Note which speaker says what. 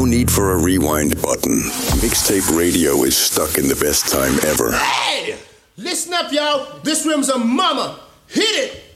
Speaker 1: need for a rewind button. Mixtape Radio is stuck in the best time ever.
Speaker 2: Hey! Listen up, y'all. This room's a mama. Hit it!